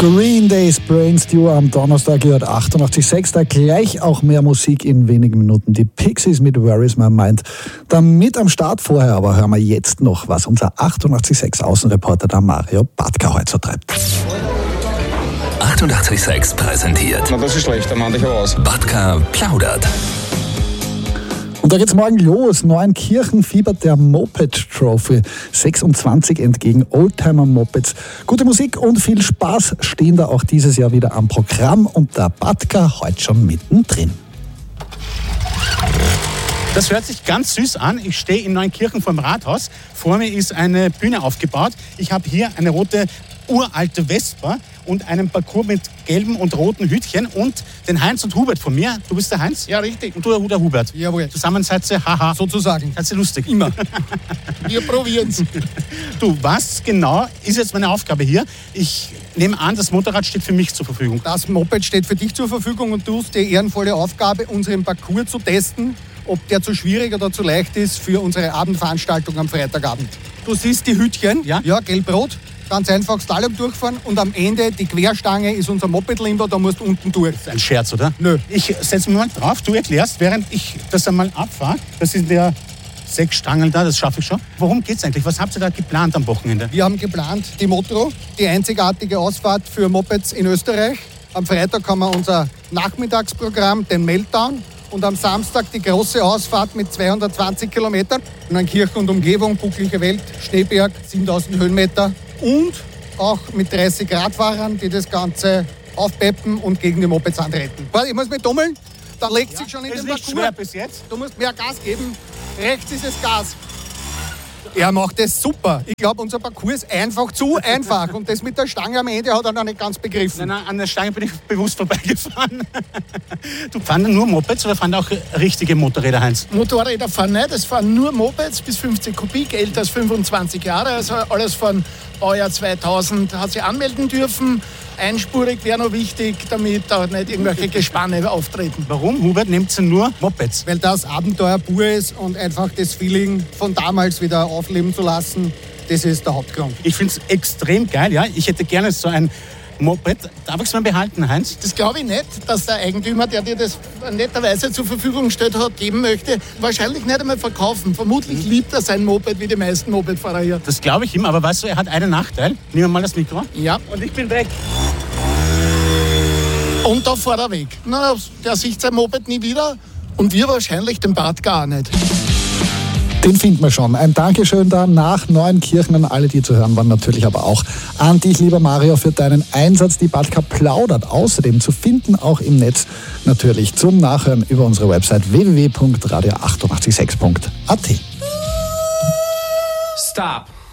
Green Days Brain Stew am Donnerstag gehört 88.6. Da gleich auch mehr Musik in wenigen Minuten. Die Pixies mit Where Is My Mind. Damit am Start vorher, aber hören wir jetzt noch, was unser 88.6 Außenreporter, der Mario Batka, heute so treibt. 88.6 präsentiert. Na, das ist schlecht, da mach ich aber aus. Batka plaudert. Und da geht's morgen los. Neuenkirchen fiebert der Moped Trophy 26 entgegen Oldtimer Mopeds. Gute Musik und viel Spaß stehen da auch dieses Jahr wieder am Programm und der Batka heute schon mittendrin. Das hört sich ganz süß an. Ich stehe in Neuenkirchen vor dem Rathaus. Vor mir ist eine Bühne aufgebaut. Ich habe hier eine rote uralte Vespa und einen Parcours mit gelben und roten Hütchen und den Heinz und Hubert von mir. Du bist der Heinz? Ja, richtig. Und du der Hubert? Jawohl. Zusammen seid ihr, haha. Sozusagen. Seid ihr lustig? Immer. Wir probieren's. Du, was genau ist jetzt meine Aufgabe hier? Ich nehme an, das Motorrad steht für mich zur Verfügung. Das Moped steht für dich zur Verfügung und du hast die ehrenvolle Aufgabe, unseren Parcours zu testen, ob der zu schwierig oder zu leicht ist für unsere Abendveranstaltung am Freitagabend. Du siehst die Hütchen, Ja, gelb-rot. Ganz einfach Slalom durchfahren und am Ende die Querstange ist unser Moped-Limbo, da musst du unten durch. Ein Scherz, oder? Nö. Ich setze mich mal drauf, du erklärst, während ich das einmal abfahre. Das sind ja 6 Stangen da, das schaffe ich schon. Worum geht's eigentlich? Was habt ihr da geplant am Wochenende? Wir haben geplant die Motro, die einzigartige Ausfahrt für Mopeds in Österreich. Am Freitag haben wir unser Nachmittagsprogramm, den Meltdown. Und am Samstag die große Ausfahrt mit 220 Kilometern. Neuenkirchen und Umgebung, bucklige Welt, Schneeberg, 7000 Höhenmeter. Und auch mit 30 Radfahrern, die das Ganze aufpeppen und gegen die Mopeds antreten. Warte, ich muss mich dummeln. Da legt sich schon in Das den ist nicht schwer Parcours. bis jetzt. Du musst mehr Gas geben. Rechts ist es Gas. Er macht das super. Ich glaube, unser Parcours ist einfach zu einfach. Und das mit der Stange am Ende hat er noch nicht ganz begriffen. Nein, an der Stange bin ich bewusst vorbeigefahren. Du fahren da nur Mopeds oder fahren da auch richtige Motorräder, Heinz? Motorräder fahren nicht, es fahren nur Mopeds bis 50 Kubik, älter als 25 Jahre. Also alles von Baujahr 2000 hat sie anmelden dürfen. Einspurig wäre noch wichtig, damit da nicht irgendwelche Gespanne auftreten. Warum, Hubert, nehmt ihr nur Mopeds? Weil das Abenteuer pur ist und einfach das Feeling von damals wieder aufleben zu lassen, das ist der Hauptgrund. Ich finde es extrem geil, ja. Ich hätte gerne so ein Moped. Darf ich es mal behalten, Heinz? Das glaube ich nicht, dass der Eigentümer, der dir das netterweise zur Verfügung gestellt hat, geben möchte. Wahrscheinlich nicht einmal verkaufen. Vermutlich liebt er sein Moped wie die meisten Mopedfahrer hier. Das glaube ich ihm, aber weißt du, er hat einen Nachteil. Nehmen wir mal das Mikro. Ja. Und ich bin weg. Und da fährt er weg. Na, der sieht sein Moped nie wieder und wir wahrscheinlich den Bart gar nicht. Den finden wir schon. Ein Dankeschön da nach Neuenkirchen an alle, die zu hören waren, natürlich aber auch an dich, lieber Mario, für deinen Einsatz. Die Batka plaudert außerdem zu finden, auch im Netz, natürlich zum Nachhören über unsere Website www.radio886.at. Stop.